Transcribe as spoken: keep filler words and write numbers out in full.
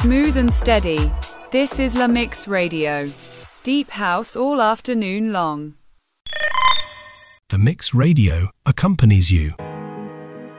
Smooth and steady. This is La Mix Radio. Deep house all afternoon long. The Mix Radio accompanies you.